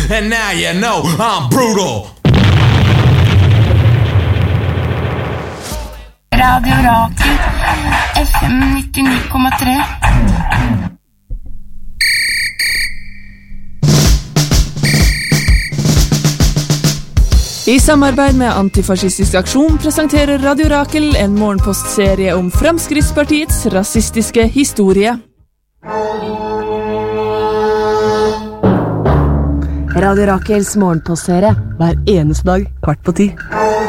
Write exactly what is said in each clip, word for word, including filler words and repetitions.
and now you know I'm brutal. Radio Rakel, F M nittini komma tre. I samarbeid med Antifascistisk Aksjon presenterer Radio Rakel en morgenpostserie om Fremskrittspartiets rasistiske historie. Radio Rakels morgenpostserie hver eneste dag, kvart på ti.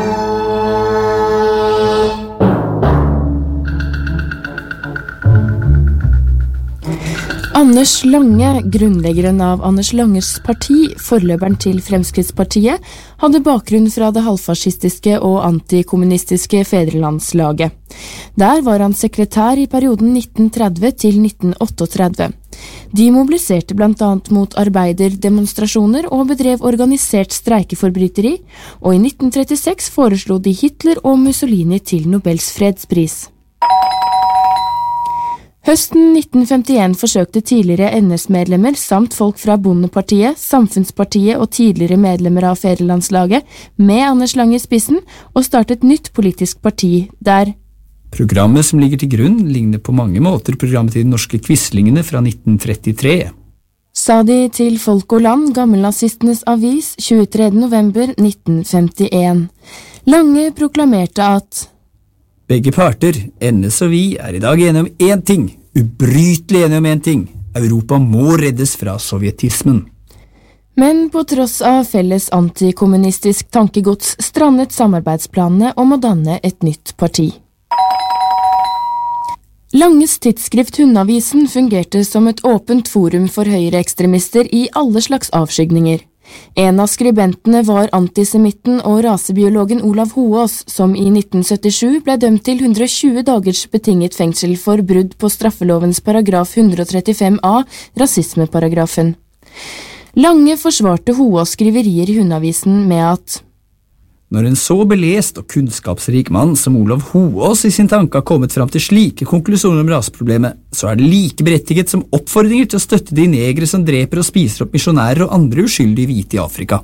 Anders Lange, grunnleggeren av Anders Langes parti, forløperen til Fremskrittspartiet, hadde bakgrunn fra det halvfascistiske og antikommunistiske Fedrelandslaget. Der var han sekretær i perioden nitten tretti til nitten trettioåtte. De mobiliserte blant annet mot arbeiderdemonstrasjoner og bedrev organisert streikeforbryteri, og i nitten trettiseks foreslo de Hitler og Mussolini til Nobels fredspris. Høsten nitten femtien forsøkte tidligere N S-medlemmer samt folk fra Bondepartiet, Samfunnspartiet og tidligere medlemmer av Fedrelandslaget med Anders Lange i spissen å starte et nytt politisk parti der Programmet som ligger til grunn ligner på mange måter programmet til de norske Quislingene fra nitten trettitre. Sa de til Folk og Land, gammelnazistenes avis, tjuetredje november nitten femtien. Lange proklamerte at Begge parter, N S og vi, er i dag enige om én ting, ubrytelig enige om én ting. Europa må reddes fra sovjetismen. Men på tross av felles antikommunistisk tankegods strandet samarbeidsplanene om å danne et nytt parti. Langes tidsskrift Hundavisen fungerte som et åpent forum for høyreekstremister i alle slags avskygninger. En av skribentene var antisemitten og rasebiologen Olav Hoås, som i nitten syttisju ble dømt til hundre og tjue dagers betinget fengsel for brudd på straffelovens paragraf hundre og trettifem a, rasismeparagrafen. Lange forsvarte Hoås skriverier i Hundavisen med at Når en så belest og kunnskapsrik mann som Olav Hoås i sin tanke har kommet fram til slike konklusjoner om raseproblemet, så er det like berettiget som oppfordringer til å støtte de negre som dreper og spiser opp misjonærer og andre uskyldige hvite i Afrika.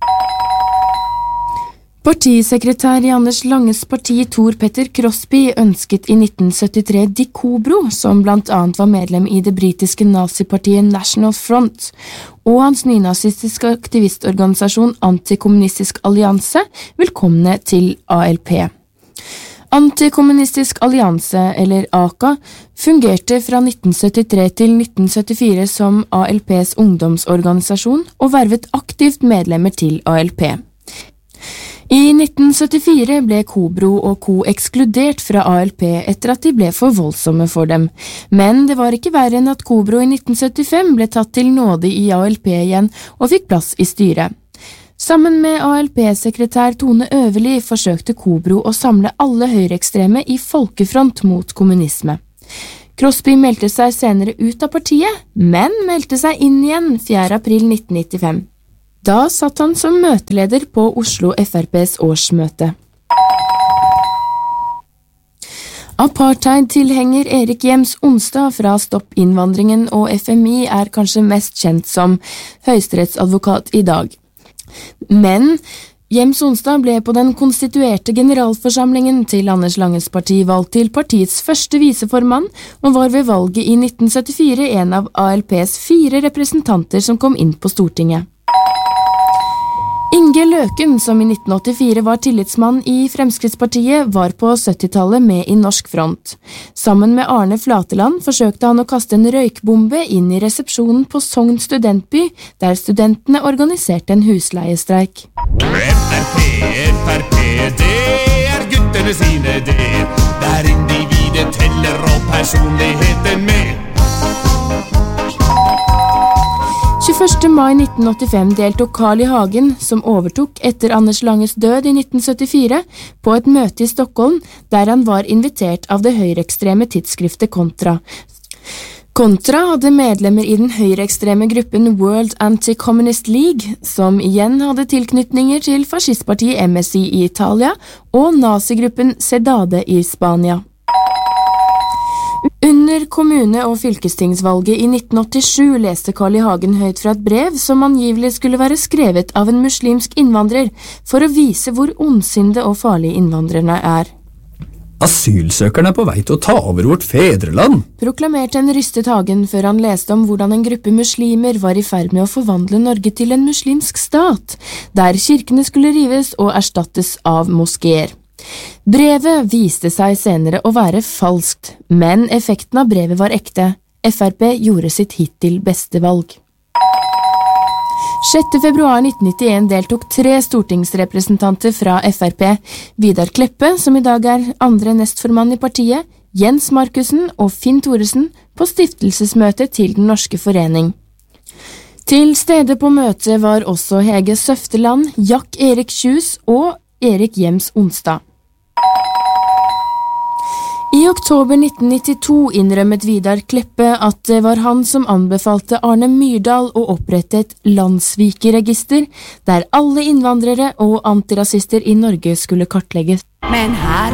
Partisekretær i Anders Langes parti Tor Petter Crosby ønsket i nitten syttitre Dick Hobro, som blant annet var medlem i det britiske nazipartiet National Front, og hans nynazistiske aktivistorganisasjon Antikommunistisk Allianse, velkomne til A L P. Antikommunistisk Allianse, eller A K A, fungerte fra nitten syttitre til nitten syttifire som A L P's ungdomsorganisasjon og vervet aktivt medlemmer til A L P. I nitten syttifire ble Kobro og Co. ekskludert fra A L P etter at de ble for voldsomme for dem, men det var ikke verre enn at Kobro i nitten syttifem ble tatt til nåde i A L P igjen og fikk plass i styret. Sammen med A L P-sekretær Tone Øverli forsøkte Kobro å samle alle høyreekstreme i folkefront mot kommunisme. Crosby meldte seg senere ut av partiet, men meldte seg inn igjen fjerde april nitten nittifem. Da satt han som møteleder på Oslo F R P's årsmøte. Apartheid-tilhenger Erik Jems Onsdag fra Stopp innvandringen og F M I er kanskje mest kjent som høyesterettsadvokat i dag. Men Jems Onsdag ble på den konstituerte generalforsamlingen til Anders Langes parti valgt til partiets første viseformann, og var ved valget i nitten syttifire en av A L P's fire representanter som kom inn på Stortinget. Inge Løken, som i nitten åttifire var tillitsmann i Fremskrittspartiet, var på syttitallet med i Norsk Front. Sammen med Arne Flateland forsøkte han å kaste en røykbombe inn i resepsjonen på Sogn studentby, der studentene organiserte en husleiestreik. F R P, F R P, det er guttene sine, det. Der individet teller og personligheten med. tjueførste mai nitten åttifem deltok Carl I. Hagen, som overtok etter Anders Langes død i nitten syttifire, på et møte i Stockholm, der han var invitert av det høyreekstreme tidsskriftet Kontra. Kontra hadde medlemmer i den høyreekstreme gruppen World Anti-Communist League, som igjen hadde tilknytninger til fascistpartiet M S I i Italia og nazigruppen Cerdade i Spania. Under kommune- og fylkestingsvalget i nitten åttisju leste Carl I. Hagen høyt fra et brev som angivelig skulle være skrevet av en muslimsk innvandrer for å vise hvor ondsinte og farlige innvandrerne er. Asylsøkerne er på vei til å ta over vårt fedreland, proklamerte en rystet Hagen før han leste om hvordan en gruppe muslimer var i ferd med å forvandle Norge til en muslimsk stat, der kirkene skulle rives og erstattes av moskéer. Brevet viste seg senere å være falskt, men effekten av brevet var ekte. F R P gjorde sitt hittil beste valg. sjette februar nitten nittien deltok tre stortingsrepresentanter fra F R P, Vidar Kleppe, som i dag er andre nestformann i partiet, Jens Markussen og Finn Thoresen, på stiftelsesmøtet til Den norske forening. Til stede på møtet var også Hege Søfteland, Jack Erik Kjus og Erik Jems Onsdag. I oktober nitten nittito innrømmet Vidar Kleppe at det var han som anbefalte Arne Myrdal å opprette et landssvikeregister, der alle innvandrere og antirasister i Norge skulle kartlegges. Men her